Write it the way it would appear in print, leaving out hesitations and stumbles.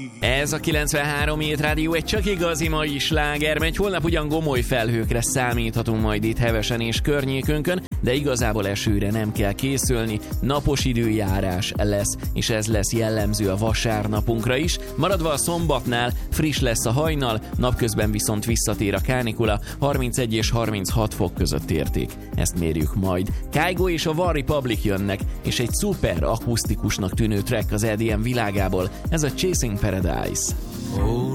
Ez a 93 Hét Rádió egy csak igazi mai sláger megy. Holnap ugyan gomoly felhőkre számíthatunk majd itt Hevesen és környékünkön, de igazából esőre nem kell készülni, napos időjárás lesz, és ez lesz jellemző a vasárnapunkra is. Maradva a szombatnál friss lesz a hajnal, napközben viszont visszatér a kánikula, 31 és 36 fok között érték. Ezt mérjük majd. Kygo és a One Republic jönnek, és egy szuper akusztikusnak tűnő track az EDM világából, ez a Chasing Paradise. Oh,